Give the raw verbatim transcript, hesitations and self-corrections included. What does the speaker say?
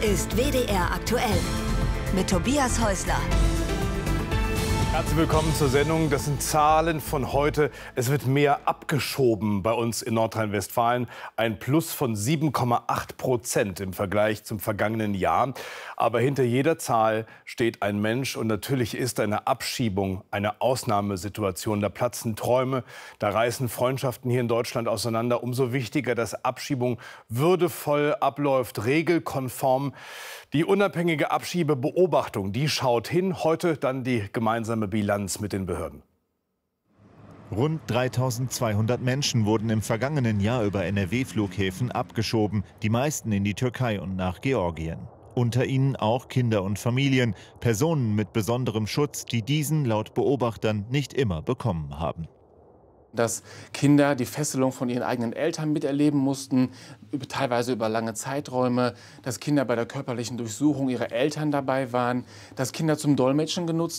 Hier ist W D R aktuell mit Tobias Häusler. Herzlich willkommen zur Sendung. Das sind Zahlen von heute. Es wird mehr abgeschoben bei uns in Nordrhein-Westfalen. Ein Plus von sieben Komma acht Prozent im Vergleich zum vergangenen Jahr. Aber hinter jeder Zahl steht ein Mensch. Und natürlich ist eine Abschiebung eine Ausnahmesituation. Da platzen Träume, da reißen Freundschaften hier in Deutschland auseinander. Umso wichtiger, dass Abschiebung würdevoll abläuft, regelkonform. Die unabhängige Abschiebebeobachtung, die schaut hin. Heute dann die gemeinsame Bilanz mit den Behörden. Rund dreitausendzweihundert Menschen wurden im vergangenen Jahr über N R W-Flughäfen abgeschoben, die meisten in die Türkei und nach Georgien. Unter ihnen auch Kinder und Familien, Personen mit besonderem Schutz, die diesen laut Beobachtern nicht immer bekommen haben. Dass Kinder die Fesselung von ihren eigenen Eltern miterleben mussten, teilweise über lange Zeiträume, dass Kinder bei der körperlichen Durchsuchung ihrer Eltern dabei waren, dass Kinder zum Dolmetschen genutzt